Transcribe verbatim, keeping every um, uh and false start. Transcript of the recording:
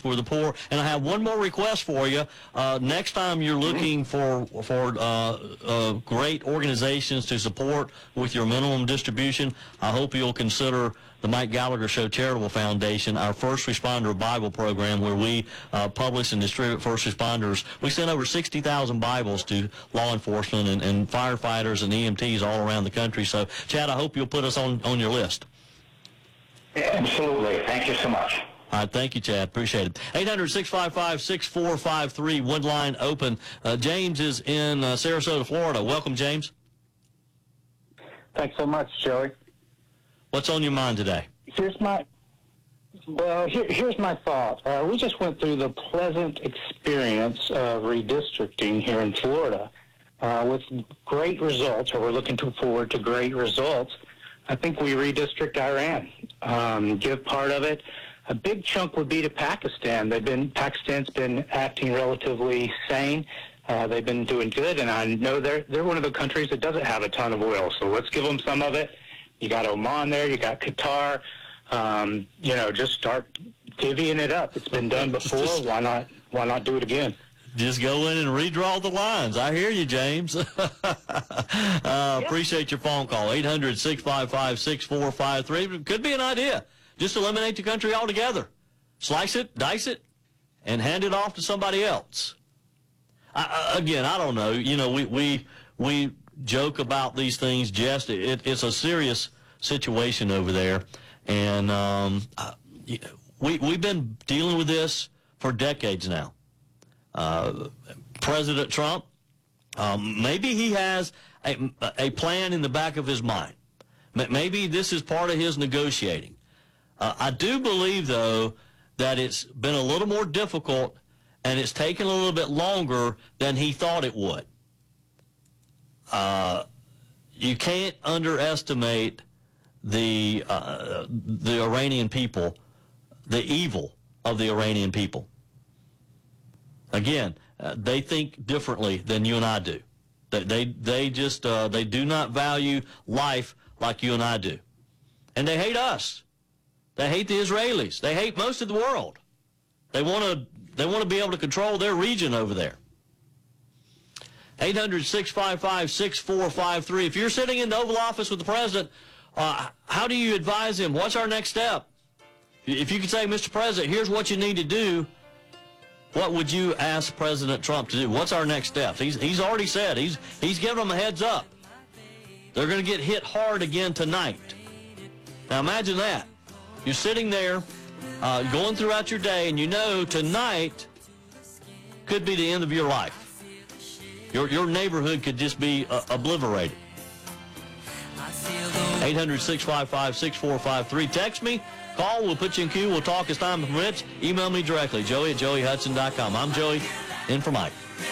for the poor. And I have one more request for you. Uh, next time you're looking for for uh, uh, great organizations to support with your minimum distribution, I hope you'll consider the Mike Gallagher Show Charitable Foundation, our First Responder Bible program, where we uh, publish and distribute first responders. We send over sixty thousand Bibles to law enforcement and, and firefighters and E M Ts all around the country. So, Chad, I hope you'll put us on, on your list. Absolutely. Thank you so much. All right, thank you, Chad. Appreciate it. eight hundred, six five five, six four five three, one line open. Uh, James is in uh, Sarasota, Florida. Welcome, James. Thanks so much, Joey. What's on your mind today? Here's my, well, here, here's my thought. Uh, we just went through the pleasant experience of redistricting here in Florida uh, with great results, or we're looking to forward to great results. I think we redistrict Iran, um, give part of it. A big chunk would be to Pakistan. They've been, Pakistan's been acting relatively sane. Uh, they've been doing good, and I know they're, they're one of the countries that doesn't have a ton of oil, so let's give them some of it. You got Oman there, you got Qatar. Um, you know, just start divvying it up. It's been done before. Why not? Why not do it again? Just go in and redraw the lines. I hear you, James. uh, yep. Appreciate your phone call. eight hundred, six five five, six four five three. Could be an idea. Just eliminate the country altogether. Slice it, dice it, and hand it off to somebody else. I, I, again, I don't know. You know, we we we joke about these things. Jest, it, it's a serious situation over there, and um, we we've been dealing with this for decades now. Uh, President Trump, um, maybe he has a, a plan in the back of his mind. Maybe this is part of his negotiating. Uh, I do believe, though, that it's been a little more difficult and it's taken a little bit longer than he thought it would. Uh, you can't underestimate the uh, the Iranian people, the evil of the Iranian people. Again, uh, they think differently than you and I do. They they, they just uh, they do not value life like you and I do, and they hate us. They hate the Israelis. They hate most of the world. They want to they want to be able to control their region over there. eight hundred, six five five, six four five three. If you're sitting in the Oval Office with the president, uh, how do you advise him? What's our next step? If you could say, Mister President, here's what you need to do, what would you ask President Trump to do? What's our next step? He's, he's already said, he's, he's given them a heads up. They're going to get hit hard again tonight. Now imagine that. You're sitting there, uh, going throughout your day, and you know tonight could be the end of your life. Your, your neighborhood could just be uh, obliterated. eight hundred, six five five, six four five three. Text me, call, we'll put you in queue, we'll talk as time permits. Email me directly, Joey at joey hudson dot com. I'm Joey, in for Mike.